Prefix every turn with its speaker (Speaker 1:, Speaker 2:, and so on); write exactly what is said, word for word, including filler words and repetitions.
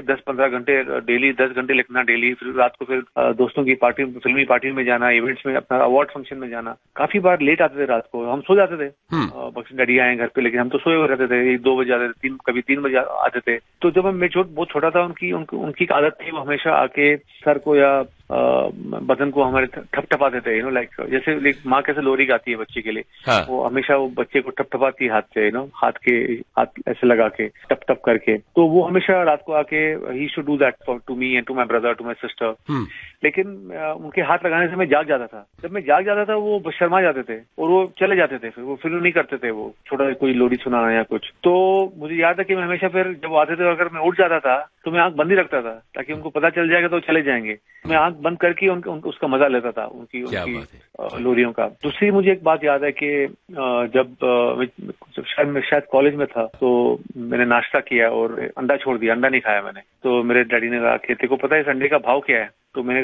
Speaker 1: दस पंद्रह घंटे डेली, दस घंटे लिखना डेली, फिर रात को फिर दोस्तों की पार्टी, फिल्मी पार्टी में जाना, इवेंट्स में, अपना अवार्ड फंक्शन में जाना। काफी बार लेट आते थे रात को, हम सो जाते थे, बक्सी डैडी आए घर पे, लेकिन हम तो सोए हुए रहते थे, एक दो बजे आते थे, तीन कभी तीन बजे आते थे। तो जब मैं छोट बहुत छोटा था, उनकी उनकी एक आदत थी, वो हमेशा आके सर को या बदन को हमारे ठपठपाते थे, यू नो, लाइक जैसे माँ कैसे लोरी गाती है बच्चे के लिए, हाँ। वो हमेशा वो बच्चे को ठपठपाती है हाथ से, यू नो, हाथ के हाथ ऐसे लगा के टप टप करके। तो वो हमेशा रात को आके he should do that for to me and to my brother, to my sister. लेकिन उनके हाथ लगाने से मैं जाग जाता था। जब मैं जाग जाता था वो शर्मा जाते थे और वो चले जाते थे, फिर वो फिर नहीं करते थे, वो छोटा कोई लोरी सुनाना या कुछ। तो मुझे याद है कि मैं हमेशा फिर जब आते थे, अगर मैं उठ जाता था तो मैं आंख बंद ही रखता था, ताकि उनको पता चल जाएगा तो चले जाएंगे। मैं आंख बंद करके उनका उन, उसका मजा लेता था, उनकी उनकी लोरियों का। दूसरी मुझे एक बात याद है कि जब शायद मैं शायद कॉलेज में था, तो मैंने नाश्ता किया और अंडा छोड़ दिया, अंडा नहीं खाया मैंने। तो मेरे डैडी ने कहा कि तेरे को पता है इस अंडे का भाव क्या है? तो मैंने